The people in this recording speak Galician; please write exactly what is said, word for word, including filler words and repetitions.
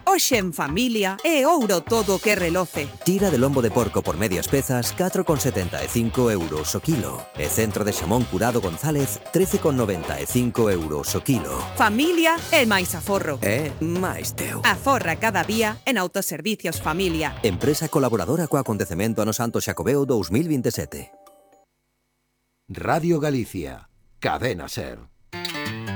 Hoxe en familia é ouro todo o que reloce. Tira de lombo de porco por medias pezas, catro con setenta e cinco euros o kilo. E centro de xamón curado González, trece con noventa e cinco euros o kilo. Familia é máis aforro. É máis teu. Aforra cada día en Autoservicios Familia. Empresa colaboradora co acontecemento Ano Santo Xacobeo dous mil vinte e sete. Radio Galicia, Cadena Ser.